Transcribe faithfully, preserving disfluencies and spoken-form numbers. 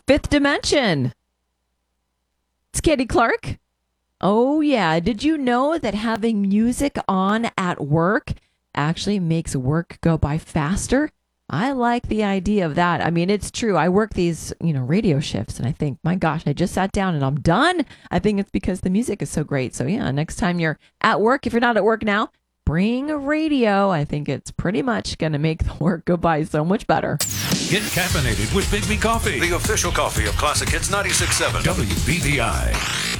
Fifth Dimension. It's Katie Clark. Oh, yeah. Did you know that having music on at work actually makes work go by faster? I like the idea of that. I mean, it's true. I work these, you know, radio shifts and I think, my gosh, I just sat down and I'm done. I think it's because the music is so great. So yeah, next time you're at work, if you're not at work now, bring a radio. I think it's pretty much going to make the work go by so much better. Get caffeinated with Big B Coffee, the official coffee of Classic Hits ninety-six point seven W B V I.